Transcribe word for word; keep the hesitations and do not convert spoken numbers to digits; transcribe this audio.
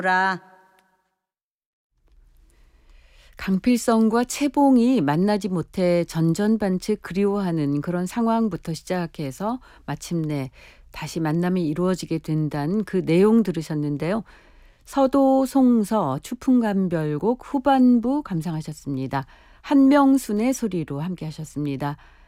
라 강필성과 채봉이 만나지 못해 전전반측 그리워하는 그런 상황부터 시작해서 마침내 다시 만남이 이루어지게 된다는 그 내용 들으셨는데요. 서도 송서 추풍감별곡 후반부 감상하셨습니다. 한명순의 소리로 함께 하셨습니다.